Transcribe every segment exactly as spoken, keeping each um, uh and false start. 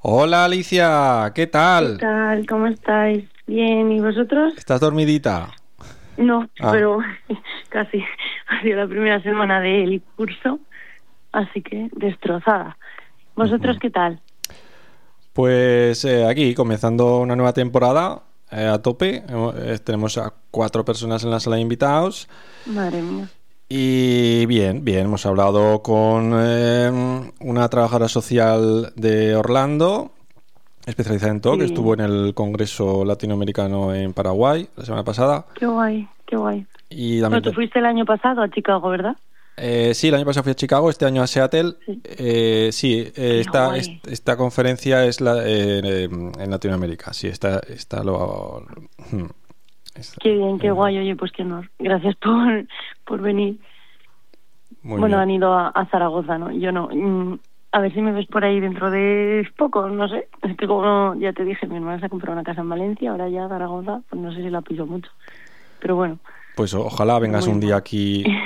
Hola Alicia, ¿qué tal? ¿Qué tal? ¿Cómo estáis? Bien, ¿y vosotros? ¿Estás dormidita? No, Ah. pero casi. Ha sido la primera semana del curso, así que destrozada. ¿Vosotros Uh-huh. qué tal? Pues eh, aquí, comenzando una nueva temporada eh, a tope. Eh, tenemos a cuatro personas en la sala de invitados. Madre mía. Y bien, bien, hemos hablado con eh, una trabajadora social de Orlando, especializada en T O C, Sí. estuvo en el Congreso Latinoamericano en Paraguay la semana pasada. Qué guay, qué guay. Y Bueno, también tú te... fuiste el año pasado a Chicago, ¿verdad? Eh, sí, el año pasado fui a Chicago, este año a Seattle. Sí. Eh, sí, eh, esta, guay. est- esta conferencia es la, eh, en Latinoamérica. Sí, esta, esta lo... hmm, esta- Qué bien, qué eh, guay. Oye, pues qué honor. Gracias por, por venir. Muy bueno, bien. han ido a, a Zaragoza, ¿no? Yo no. Mm, a ver si me ves por ahí dentro de poco, no sé. Es que como ya te dije, mi hermana se ha comprado una casa en Valencia, ahora ya Zaragoza, pues no sé si la piso mucho. Pero bueno. Pues ojalá vengas Muy un día mal. aquí eh,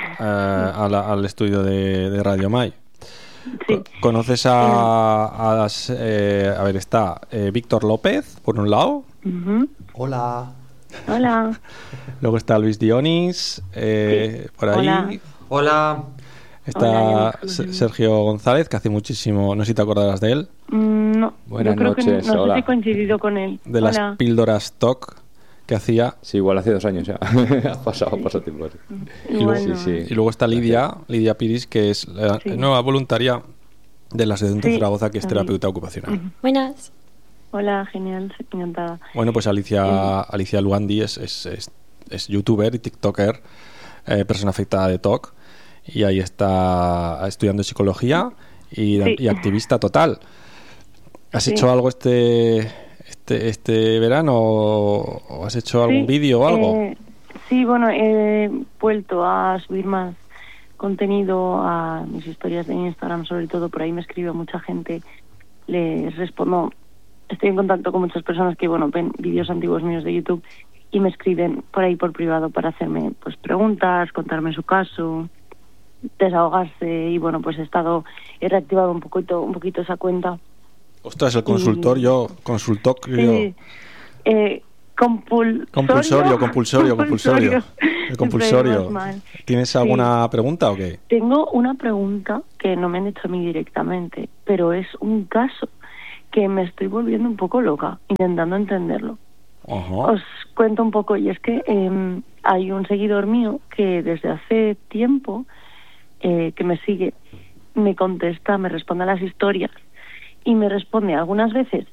a la- al estudio de, de Radio Mai. Sí. Co- ¿Conoces a, a, las, eh, a ver, está eh, Víctor López, por un lado. Uh-huh. Hola. Hola. Luego está Luis Dionis, eh, Sí. por ahí. Hola. Hola. Está Hola, yo me S- acuerdo. Sergio González, que hace muchísimo, no sé si te acordarás de él, Mm, no, Buenas yo creo que noches, no, no sé hola. si he coincidido con él. de Hola. las píldoras T O C que hacía. Sí, igual hace dos años ya. ha pasado, ha pasado tiempo. Sí. Y Igual luego, no, sí, ¿eh? y luego está Lidia, Lidia Piris, que es la Sí. nueva voluntaria de la Asociación de Sí, Zaragoza, que es también. terapeuta ocupacional. Ujú. Buenas. Hola, genial, encantada. Bueno, pues Alicia, Sí. Alicia Luandi es, es, es, es youtuber y tiktoker, eh, persona afectada de T O C, y ahí está estudiando psicología y, Sí. y activista total. ¿Has Sí. hecho algo este este este verano o, o has hecho algún Sí, vídeo o algo? eh, sí, bueno, he vuelto a subir más contenido a mis historias de Instagram, sobre todo por ahí me escribe mucha gente, les respondo, estoy en contacto con muchas personas que, bueno, ven vídeos antiguos míos de YouTube y me escriben por ahí por privado para hacerme pues preguntas, contarme su caso, desahogarse, y bueno, pues he estado, he reactivado un poquito, un poquito esa cuenta. Ostras, el consultorio, consultorio. Sí, eh, compul- Compulsorio, compulsorio, compulsorio. El Siempre compulsorio. vamos mal. ¿Tienes alguna pregunta o qué? Tengo una pregunta que no me han hecho a mí directamente, pero es un caso que me estoy volviendo un poco loca intentando entenderlo. Ajá. Os cuento un poco, y es que eh, hay un seguidor mío que desde hace tiempo eh, que me sigue, me contesta, me responde a las historias y me responde algunas veces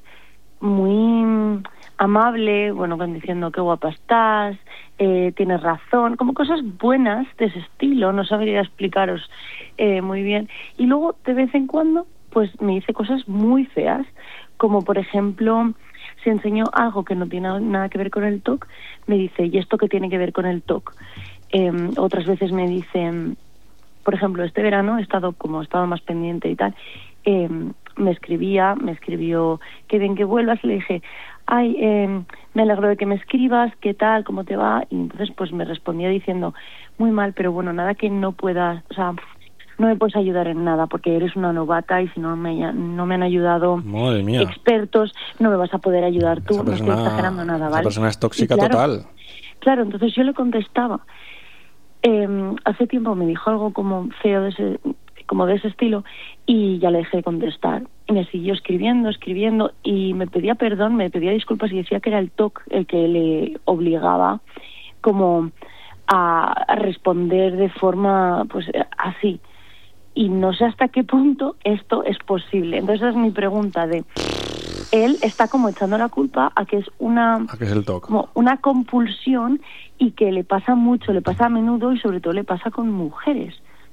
muy amable, bueno, con diciendo qué guapa estás, eh, tienes razón, como cosas buenas de ese estilo, no sabría explicaros eh, muy bien. Y luego, de vez en cuando, pues me dice cosas muy feas, como por ejemplo, si enseño algo que no tiene nada que ver con el T O C, me dice, ¿y esto qué tiene que ver con el T O C? Eh, otras veces me dicen, por ejemplo, este verano he estado, como he estado más pendiente y tal, eh, me escribía, me escribió, qué bien que vuelvas, y le dije, ay, eh, me alegro de que me escribas, qué tal, cómo te va, y entonces pues me respondía diciendo, muy mal, pero bueno, nada que no puedas, o sea, no me puedes ayudar en nada, porque eres una novata y si no me, no me han ayudado Madre mía. expertos, no me vas a poder ayudar tú, Esa no estoy persona- exagerando nada, esa ¿vale? persona es tóxica Y claro, total. Claro, entonces yo le contestaba. Eh, hace tiempo me dijo algo como feo de ese, como de ese estilo, y ya le dejé de contestar. Y me siguió escribiendo, escribiendo, y me pedía perdón, me pedía disculpas y decía que era el T O C el que le obligaba como a, a responder de forma pues así. Y no sé hasta qué punto esto es posible. Entonces esa es mi pregunta de... Él está como echando la culpa a que es una... ¿A qué es el T O C? como una compulsión, y que le pasa mucho, le pasa a menudo y sobre todo le pasa con mujeres.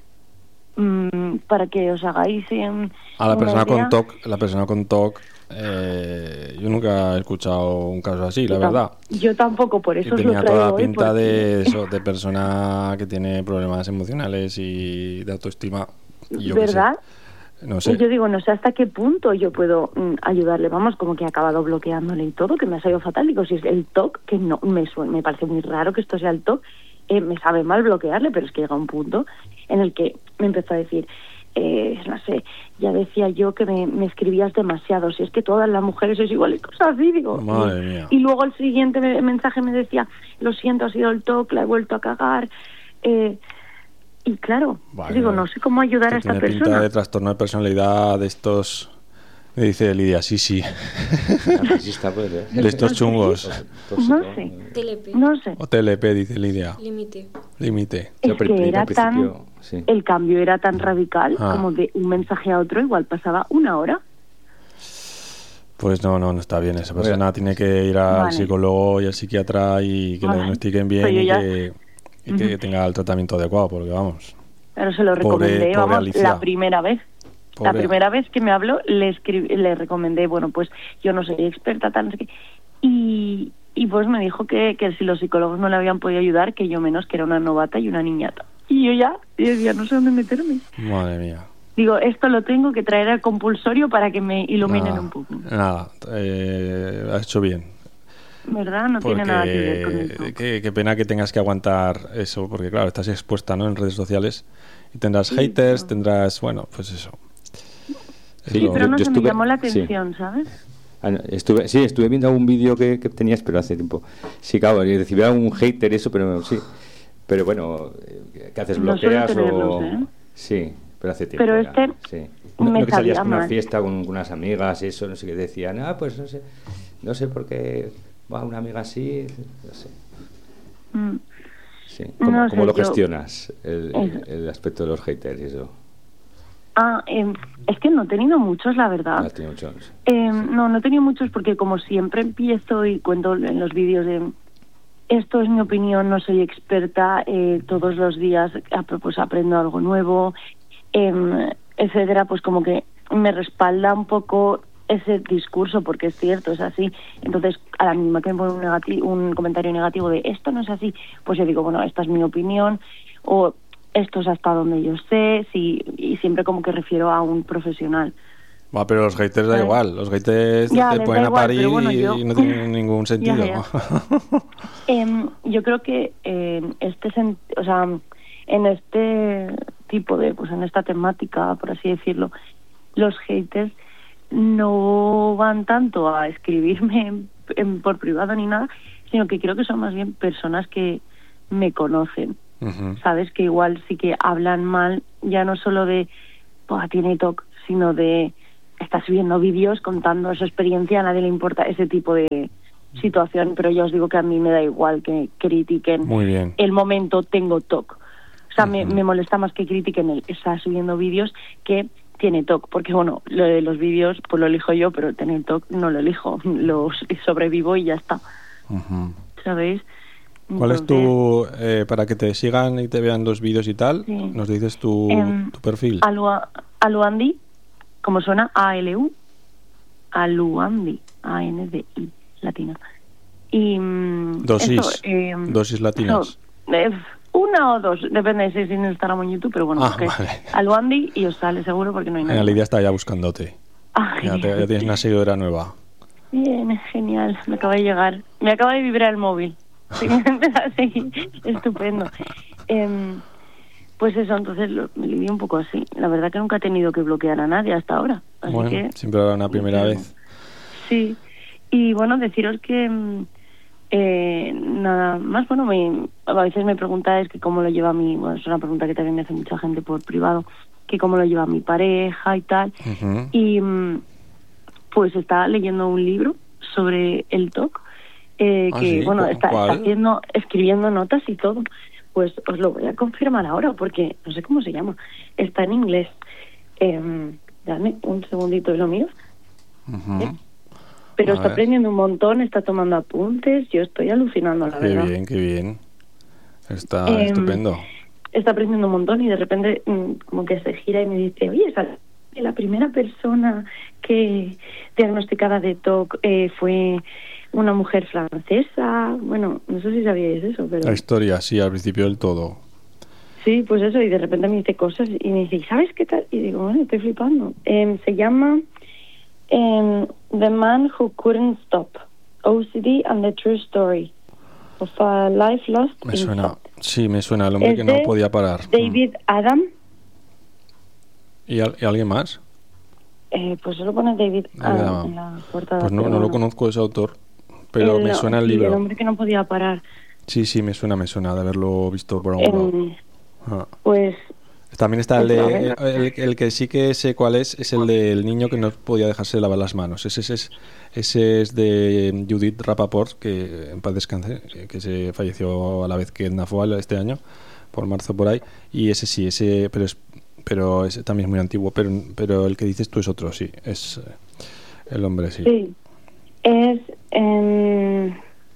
Mm, para que os hagáis eh, A la una persona idea, con T O C, la persona con T O C, eh, yo nunca he escuchado un caso así, la yo verdad. tam- Yo tampoco, por Que eso os lo tenía traigo toda la hoy, pinta porque- de eso, de persona que tiene problemas emocionales y de autoestima. Y yo qué sé. ¿Verdad? No sé. Y yo digo, no sé hasta qué punto yo puedo mm, ayudarle. Vamos, como que he acabado bloqueándole y todo, que me ha salido fatal. Digo, si es el T O C, que no me suena, me parece muy raro que esto sea el T O C, eh, me sabe mal bloquearle, pero es que llega un punto en el que me empezó a decir, eh, no sé, ya decía yo que me, me escribías demasiado, si es que todas las mujeres sois iguales, cosas así, digo. Madre y, mía. y luego el siguiente me- mensaje me decía, lo siento, ha sido el toque, la he vuelto a cagar. Eh, y claro, Vaya. digo, no sé cómo ayudar a Esto esta tiene pinta persona. de trastorno de personalidad de estos. Me dice Lidia, sí, sí. Narcisista, pues, ¿eh? De estos chungos. Tóxico. No sé. T L P. No sé. O T L P, dice Lidia. Límite. Límite. Es Yo, pero que era al tan, principio, sí. el cambio era tan radical Ah. como de un mensaje a otro, igual pasaba una hora. Pues no, no, no está bien. Esa persona Mira. tiene que ir al Vale. psicólogo y al psiquiatra y que Vale. le diagnostiquen bien Pues yo y ya- que, y que Ujú. tenga el tratamiento adecuado, porque vamos. Pero se lo Pobre- recomendé, pobre vamos, Alicia. la primera vez. La Pobre- primera vez que me habló, le escribí, le recomendé, bueno, pues yo no soy experta, tal, no sé qué. Y, y pues me dijo que, que si los psicólogos no le habían podido ayudar, que yo menos, que era una novata y una niñata. Y yo ya, y decía, no sé dónde meterme. Madre mía. Digo, esto lo tengo que traer al compulsorio para que me iluminen Nada, un poco. nada, eh, has hecho bien. ¿Verdad? No tiene nada que ver con eso. Porque qué, qué pena que tengas que aguantar eso, porque claro, estás expuesta, ¿no?, en redes sociales y tendrás Sí, haters, pero- tendrás, bueno, pues eso. Es Sí, lo- pero no yo se me estuve- llamó la sí. atención, ¿sabes? Ah, no, estuve, sí, estuve viendo algún vídeo que, que tenías, pero hace tiempo. Sí, claro, y recibí algún hater y eso, pero sí. Pero bueno, eh, ¿qué haces? No suelo ¿Bloqueas tenerlos, o...? ¿eh? Sí, pero hace tiempo. Pero ya, este sí. No, me no que salías sabía con una mal. fiesta con unas amigas y eso, no sé qué decían. Ah, pues no sé, no sé por qué va una amiga así, no sé. Mm. Sí. ¿Cómo, No cómo sé, lo yo- gestionas el, Eso. el aspecto de los haters y eso? Ah, eh, es que no he tenido muchos, la verdad. Has tenido muchos. Eh, no, no he tenido muchos porque como siempre empiezo y cuento en los vídeos de esto es mi opinión, no soy experta, eh, todos los días ap- pues aprendo algo nuevo, em, etcétera, pues como que me respalda un poco ese discurso porque es cierto, es así. Entonces, a la misma que me pone un, negati- un comentario negativo de esto no es así, pues yo digo, bueno, esta es mi opinión o esto es hasta donde yo sé, sí, y siempre como que refiero a un profesional. Va, pero los haters da ¿Sabes? igual, los haters Ya, te les ponen da a igual, parir pero bueno, y, yo- y no tienen ningún sentido. Ya, Em, yo creo que en este sen- o sea, en este tipo de, pues en esta temática, por así decirlo, los haters no van tanto a escribirme en- en- por privado ni nada, sino que creo que son más bien personas que me conocen, Ujú. sabes, que igual sí que hablan mal, ya no solo de, pues tiene TOC, sino de está subiendo vídeos contando su experiencia, a nadie le importa ese tipo de situación, pero ya os digo que a mí me da igual que critiquen Muy bien. el momento tengo TOC. O sea, me, Ujú. me molesta más que critiquen el está subiendo vídeos que tiene TOC, porque bueno, lo de los vídeos pues lo elijo yo, pero tener TOC no lo elijo, lo sobrevivo y ya está, Ujú. ¿sabéis? ¿Cuál es Entonces, tu, eh, para que te sigan y te vean los vídeos y tal, Sí. nos dices tu, Em, tu perfil? Alua- Aluandi, como suena, A L U, Aluandi, A N D I, latina. Y mm, Dosis, eso, em, dosis latinas. eso, eh, una o dos, depende de si es en Instagram o en YouTube, pero bueno, Ah, busquéis vale. Aluandi y os sale seguro porque no hay nada. Venga, Lidia está ya buscándote. Ah, Ya, te- genial. ya tienes una seguidora nueva. Bien, genial, me acaba de llegar. Me acaba de vibrar el móvil. Sí, me empieza a seguir. Estupendo. Em, pues eso, entonces lo, me lidié un poco así. La verdad que nunca he tenido que bloquear a nadie hasta ahora. Así Bueno, que, siempre habrá una primera Sí. vez. Sí. Y bueno, deciros que mm, eh, nada más, bueno, me, a veces me preguntáis que cómo lo lleva mi, bueno, es una pregunta que también me hace mucha gente por privado, que cómo lo lleva mi pareja y tal. Ujú. Y mm, pues está leyendo un libro sobre el TOC, eh, Ah, que sí, bueno, ¿cu- está, cuál? está haciendo, escribiendo notas y todo. Pues os lo voy a confirmar ahora porque no sé cómo se llama. Está en inglés. Eh, dame un segundito y lo miro. Ujú. ¿Eh? Pero A está ver. aprendiendo un montón, está tomando apuntes. Yo estoy alucinando, la Qué verdad. bien, qué bien. Está Em, estupendo. Está aprendiendo un montón y de repente mm, como que se gira y me dice, oye, esa, la primera persona que diagnosticada de TOC eh, fue una mujer francesa. Bueno, no sé si sabíais eso, pero La historia, sí, al principio del todo. sí, pues eso, y de repente me dice cosas y me dice, ¿sabes qué tal? Y digo, bueno, estoy flipando. Em, se llama em, The Man Who Couldn't Stop, O C D and the True Story of a Life Lost Me in suena, Thought. sí, me suena el hombre Es que no de podía parar. David Adam. ¿Y, al- y alguien más? Eh, pues solo pone David David Adam Adam. en la portada. Pues no, pero no lo bueno. conozco ese autor, pero me suena el sí, libro. El hombre que no podía parar. Sí, sí, me suena, me suena de haberlo visto por algún lado. Em, Ah. pues También está el, Eso, a de, ver. el, el que sí que sé cuál es, es el del niño que no podía dejarse de lavar las manos. Ese, ese, es, ese es de Judith Rapaport, que en paz descanse, que, que se falleció a la vez que Edna Foal este año, por marzo por ahí. Y ese sí, ese, pero es, pero ese también es muy antiguo. Pero, pero el que dices tú es otro, sí, es eh, el hombre, sí. sí, es em,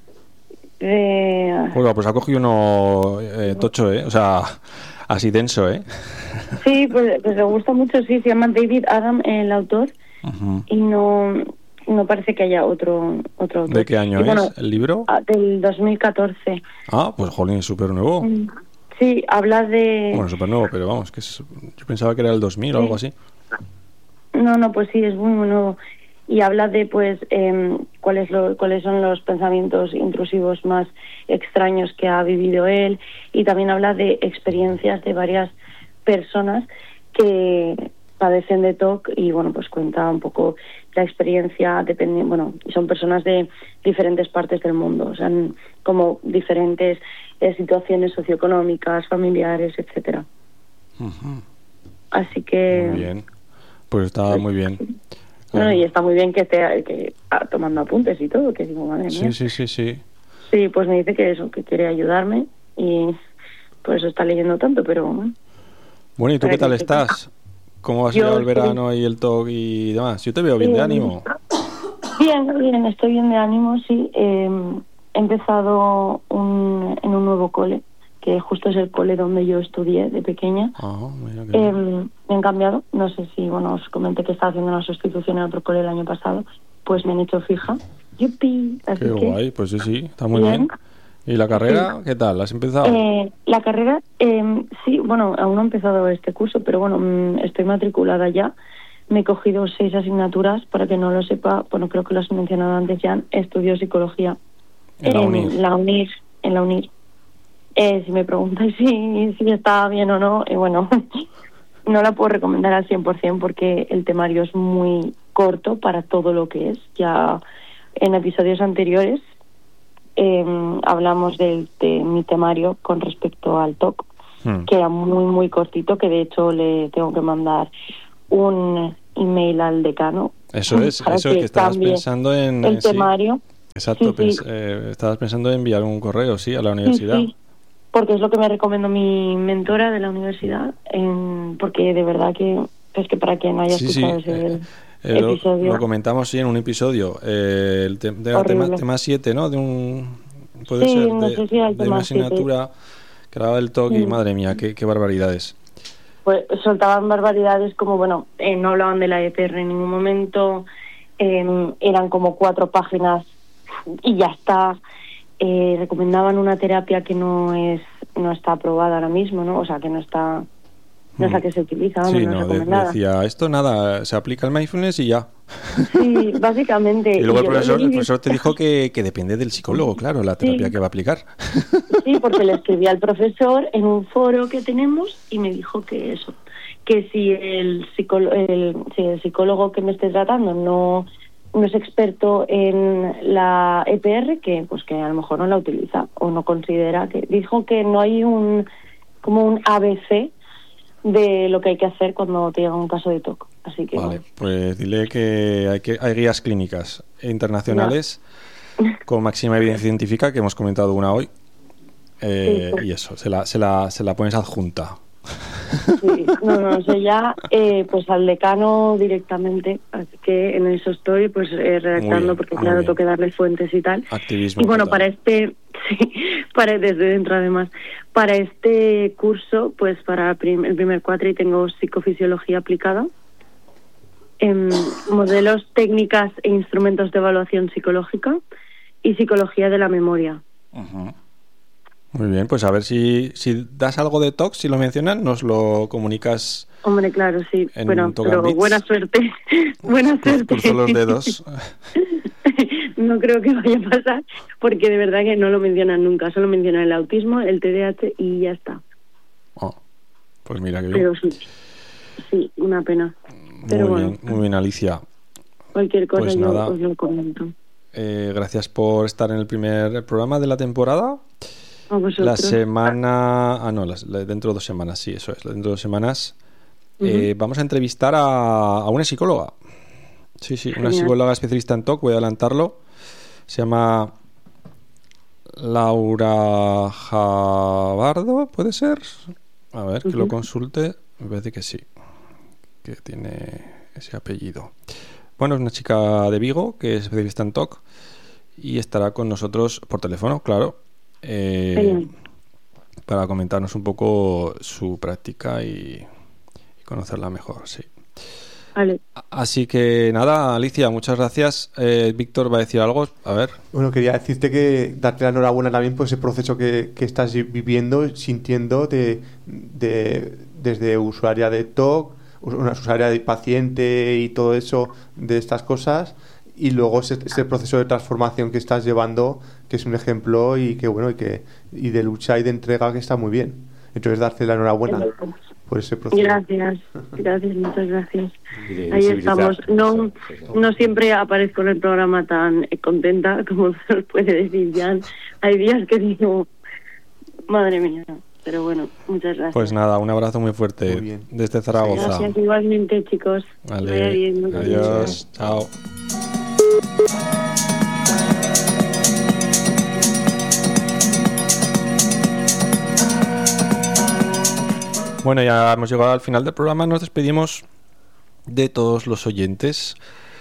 de... Bueno, pues ha cogido uno eh, tocho, ¿eh? O sea, así denso, ¿eh? Sí, pues, pues le gusta mucho, sí, se llama David Adam el autor Ujú. y no no parece que haya otro otro autor. ¿De qué año Y es bueno, el libro? ah, del dos mil catorce. Ah, pues jolín, es súper nuevo. Mm, Sí, habla de... Bueno, súper nuevo, pero vamos, que es, yo pensaba que era el dos mil o Sí. algo así. No, no, pues sí, es muy, muy nuevo. Y habla de, pues, eh, cuáles, lo, cuáles son los pensamientos intrusivos más extraños que ha vivido él. Y también habla de experiencias de varias personas que padecen de T O C y, bueno, pues cuenta un poco la experiencia, depende, bueno, son personas de diferentes partes del mundo, o sea, en- como diferentes eh, situaciones socioeconómicas, familiares, etcétera. Ujú. Así que... Muy bien. Pues está Pues, muy bien. Bueno, y está muy bien que esté que, ah, tomando apuntes y todo, que digo, madre mía. Sí, sí, sí, sí. Sí, pues me dice que eso, que quiere ayudarme y por eso está leyendo tanto, pero bueno. Bueno, ¿y tú Para qué tal que- estás? ¿Cómo vas a Yo llevar el estoy- verano y el T O C y demás? Yo te veo bien de Bien. ánimo. Bien, bien, estoy bien de ánimo, sí. Eh, he empezado un, en un nuevo cole, que justo es el cole donde yo estudié de pequeña. Ah, mira qué Eh, bien. me han cambiado, no sé si, bueno, os comenté que estaba haciendo una sustitución en otro cole el año pasado, pues me han hecho fija. ¡Yupi! Así Qué que, guay, pues sí, sí, está muy bien. bien. ¿Y la carrera? ¿Qué tal? ¿La has empezado? Eh, la carrera, eh, sí, bueno, aún no he empezado este curso, pero bueno, mm, estoy matriculada ya. Me he cogido seis asignaturas, para que no lo sepa, bueno, creo que lo has mencionado antes ya, estudio psicología En la UNIR. la UNIR, en la UNIR. Eh, si me preguntáis si, si está bien o no, eh, bueno, no la puedo recomendar al cien por ciento porque el temario es muy corto para todo lo que es. Ya en episodios anteriores eh, hablamos del, de mi temario con respecto al T O C, Hmm. que era muy, muy cortito, que de hecho le tengo que mandar un email al decano. Eso es, para eso es que estabas cambie pensando en... el eh, sí, temario. exacto, Sí, sí. pens- eh, estabas pensando en enviar un correo, sí, a la Sí, universidad. sí, porque es lo que me recomendó mi mentora de la universidad, en, porque de verdad que es que para quien no haya Sí, sí, escuchado ese eh, eh, lo, episodio, lo comentamos sí en un episodio. Eh, el te- de la tema, Horrible. tema siete, ¿no? De un. Puede Sí, ser no de, sé si era el de tema una siete. asignatura que hablaba del T O C y Mm. madre mía, qué, qué barbaridades. pues soltaban barbaridades como, bueno, eh, no hablaban de la E P R en ningún momento, eh, eran como cuatro páginas y ya está. Eh, recomendaban una terapia que no es no está aprobada ahora mismo, ¿no? O sea, que no está no es la que se utiliza, vamos, Sí, no es no, de- recomendada. decía, esto nada, se aplica el mindfulness y ya. Sí, básicamente. Y luego el yo lo profesor, leí el y profesor te dijo que, que depende del psicólogo, claro, la terapia Sí. que va a aplicar. Sí, porque le escribí al profesor en un foro que tenemos y me dijo que eso, que si el, psicólogo, el, si el psicólogo que me esté tratando no, no es experto en la E P R, que pues que a lo mejor no la utiliza o no considera que... Dijo que no hay un como un A B C de lo que hay que hacer cuando te llega un caso de T O C. Así que... Vale, pues dile que hay, que hay guías clínicas internacionales con máxima evidencia científica, que hemos comentado una hoy. Eh, Sí, sí. y eso, se la, se, la, se la pones adjunta. Sí, no, no, sé ya, eh, pues al decano directamente, así que en eso estoy, pues eh, redactando, Muy bien, porque muy claro, bien. tengo que darle fuentes y tal. Activismo Y bueno, total. para este, sí, para desde dentro además, para este curso, pues para prim- el primer cuatri tengo psicofisiología aplicada, em, modelos, técnicas e instrumentos de evaluación psicológica y psicología de la memoria. Ujú. Muy bien, pues a ver si, si das algo de T O C, si lo mencionan, nos lo comunicas. Hombre, claro, sí, En bueno, Tocan pero Beats. buena suerte, buena Cru- suerte. cruzo los dedos. No creo que vaya a pasar, porque de verdad que no lo mencionan nunca, solo mencionan el autismo, el T D A H y ya está. Oh, pues mira qué bien. Pero sí, sí, una pena. Pero Muy bueno, bien, muy bien, Alicia. cualquier cosa Pues yo nada. os lo comento. Eh, gracias por estar en el primer programa de la temporada. A vosotros. La semana... Ah, no, las- la- dentro de dos semanas, sí, eso es. Dentro de dos semanas eh, vamos a entrevistar a, a una psicóloga. Sí, sí, una Genial. psicóloga especialista en T O C, voy a adelantarlo. Se llama Laura Jabardo, ¿puede ser? A ver, que lo Ujú. consulte. Me parece que sí, que tiene ese apellido. Bueno, es una chica de Vigo que es especialista en T O C y estará con nosotros por teléfono, claro, eh, Genial. para comentarnos un poco su práctica y, y conocerla mejor, sí. Vale. Así que nada, Alicia, muchas gracias. Eh, Víctor va a decir algo, a ver. Bueno, quería decirte que darte la enhorabuena también por ese proceso que, que estás viviendo, sintiendo de, de- desde usuaria de T O C, una usuaria de paciente y todo eso de estas cosas, y luego ese, ese proceso de transformación que estás llevando, que es un ejemplo y que bueno y que y de lucha y de entrega que está muy bien. Entonces darte la enhorabuena por ese proceso. Gracias, gracias, muchas gracias. Y de Ahí visibilizar. estamos. No, Sí, sí. no siempre aparezco en el programa tan eh, contenta como se os puede decir Jan. Hay días que digo, madre mía, pero bueno, muchas gracias. Pues nada, un abrazo muy fuerte Muy bien. desde Zaragoza. Gracias igualmente, chicos. Vale, Vaya bien, muchas adiós, chao. Bueno, ya hemos llegado al final del programa. Nos despedimos de todos los oyentes.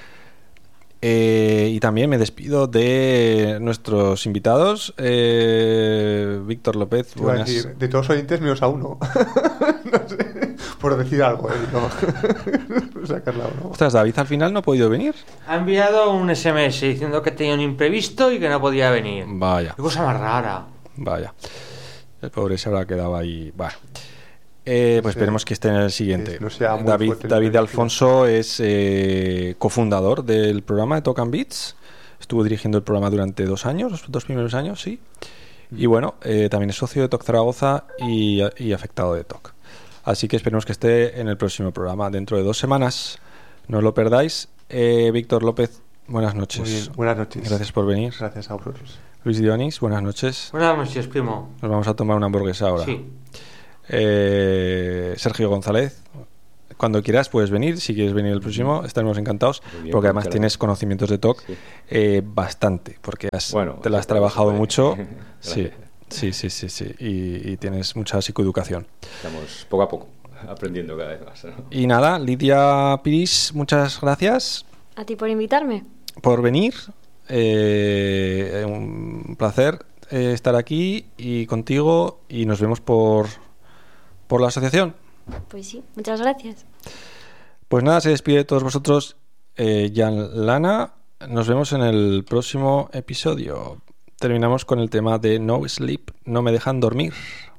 Eh, y también me despido de nuestros invitados. Eh, Víctor López, Te iba a buenas. decir, de todos los oyentes menos a uno. No sé, por decir algo, ¿eh? No. Sacarla o no. Ostras, David al final no ha podido venir. Ha enviado un S M S diciendo que tenía un imprevisto y que no podía venir. Vaya, Qué cosa más rara. vaya. El pobre se habrá quedado ahí. Bueno. Eh, pues Sí. esperemos que esté en el siguiente. Que no sea muy David, fuerte el David imprevisto. Alfonso es eh, cofundador del programa de Talk and Beats. Estuvo dirigiendo el programa durante dos años, los dos primeros años, sí. Y bueno, eh, también es socio de T O C Zaragoza y, y afectado de T O C. Así que esperemos que esté en el próximo programa dentro de dos semanas. No os lo perdáis. Eh, Víctor López, buenas noches. Muy bien, buenas noches. Gracias por venir. Gracias a vosotros. Luis Dionis, buenas noches. Buenas noches, primo. Nos vamos a tomar una hamburguesa ahora. Sí. Eh, Sergio González, cuando quieras puedes venir. Si quieres venir el próximo, estaremos encantados. Muy bien, Porque además muchas tienes gracias. conocimientos de T O C Sí. eh, bastante. Porque has, Bueno, te la has eso puede, trabajado eso puede. mucho. Sí, Gracias. sí, sí, sí, sí. Y, y tienes mucha psicoeducación. Estamos poco a poco aprendiendo cada vez más, ¿no? Y nada, Lidia Piris, muchas gracias A ti por invitarme. por venir. Eh, un placer eh, estar aquí y contigo. Y nos vemos por, por la asociación. Pues sí, muchas gracias. Pues nada, se despide de todos vosotros eh, Jan Lana. Nos vemos en el próximo episodio. Terminamos con el tema de No Sleep, no me dejan dormir.